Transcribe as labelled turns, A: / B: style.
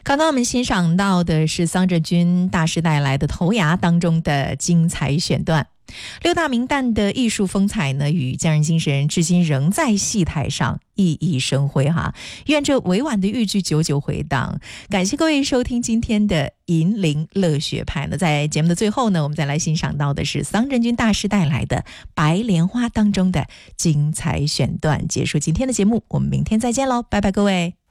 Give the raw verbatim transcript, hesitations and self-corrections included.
A: 刚刚我们欣赏到的是桑轸军大师带来的《头牙》当中的精彩选段。六大名旦的艺术风采呢，与匠人精神至今仍在戏台上熠熠生辉哈。愿这委婉的豫剧久久回荡。感谢各位收听今天的银铃乐学派呢。在节目的最后呢，我们再来欣赏到的是桑轸军大师带来的《白莲花》当中的精彩选段。结束今天的节目，我们明天再见喽，拜拜各位。